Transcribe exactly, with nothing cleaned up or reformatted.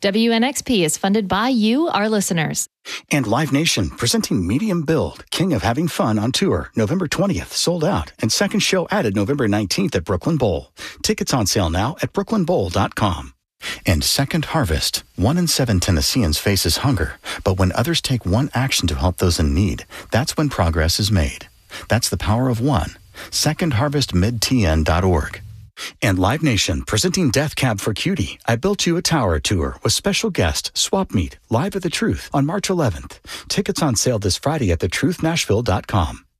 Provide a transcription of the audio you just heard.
W N X P is funded by you, our listeners. And Live Nation, presenting Medium Build, King of Having Fun on tour, November twentieth, sold out, and second show added November nineteenth at Brooklyn Bowl. Tickets on sale now at brooklyn bowl dot com. And Second Harvest. One in seven Tennesseans faces hunger, but when others take one action to help those in need, that's when progress is made. That's the power of one. second harvest mid t n dot org. And Live Nation, presenting Death Cab for Cutie, I Built You a Tower tour with special guest Swap Meet, live at The Truth on March eleventh. Tickets on sale this Friday at the truth nashville dot com.